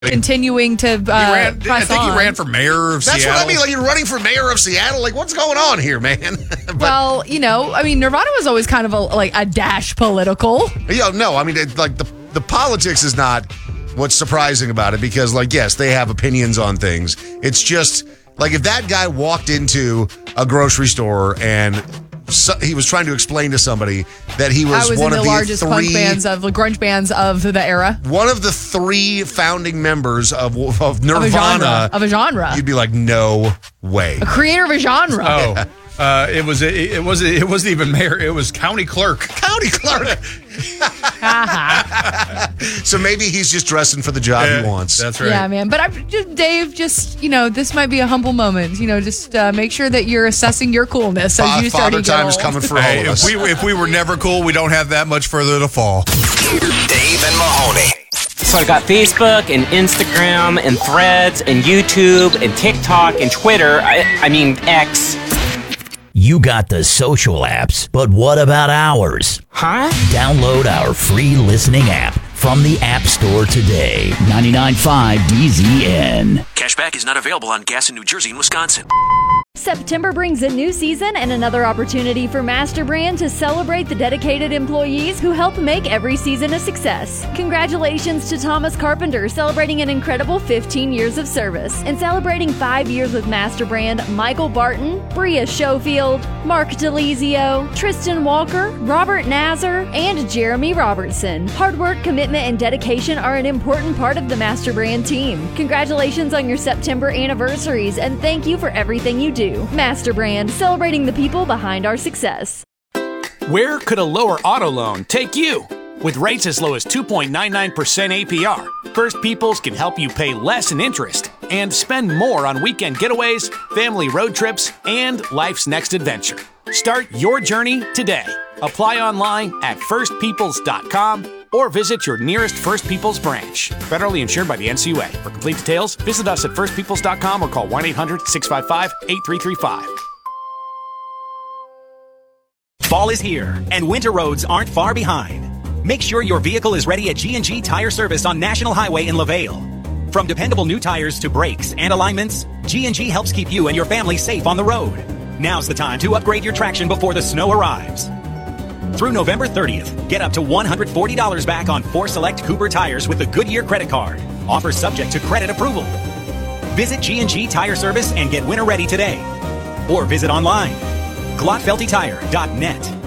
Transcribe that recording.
continuing to I press think on. he ran for mayor of Seattle. That's what I mean. Like, you're running for mayor of Seattle. Like, what's going on here, man? Well, Nirvana was always kind of a dash political. No, I mean, the politics is not what's surprising about it because, yes, they have opinions on things. It's just, if that guy walked into a grocery store and he was trying to explain to somebody that he was one in of the largest punk bands grunge bands of the era. One of the 3 founding members of Nirvana. Of a genre. You'd be like, no way. A creator of a genre. Oh. It wasn't even mayor. It was county clerk. County clerk. So maybe he's just dressing for the job he wants. That's right. Yeah, man. But Dave, this might be a humble moment. Just make sure that you're assessing your coolness as you start to get Father time is old. coming for all of us. If we were never cool, we don't have that much further to fall. Dave and Mahoney. So I got Facebook and Instagram and Threads and YouTube and TikTok and Twitter. I mean X. You got the social apps, but what about ours? Huh? Download our free listening app from the App Store today. 99.5 DZN. Cashback is not available on gas in New Jersey and Wisconsin. September brings a new season and another opportunity for MasterBrand to celebrate the dedicated employees who help make every season a success. Congratulations to Thomas Carpenter, celebrating an incredible 15 years of service. And celebrating 5 years with MasterBrand, Michael Barton, Bria Schofield, Mark DeLizio, Tristan Walker, Robert Nazar, and Jeremy Robertson. Hard work, commitment, and dedication are an important part of the MasterBrand team. Congratulations on your September anniversaries, and thank you for everything you do. MasterBrand, celebrating the people behind our success. Where could a lower auto loan take you? With rates as low as 2.99% APR, First Peoples can help you pay less in interest and spend more on weekend getaways, family road trips, and life's next adventure. Start your journey today. Apply online at firstpeoples.com or visit your nearest First Peoples branch. Federally insured by the NCUA. For complete details, visit us at firstpeoples.com or call 1-800-655-8335. Fall is here, and winter roads aren't far behind. Make sure your vehicle is ready at G&G Tire Service on National Highway in LaVale. From dependable new tires to brakes and alignments, G&G helps keep you and your family safe on the road. Now's the time to upgrade your traction before the snow arrives. Through November 30th, get up to $140 back on 4 select Cooper tires with the Goodyear credit card. Offer subject to credit approval. Visit G&G Tire Service and get winter ready today. Or visit online, glotfeltytire.net.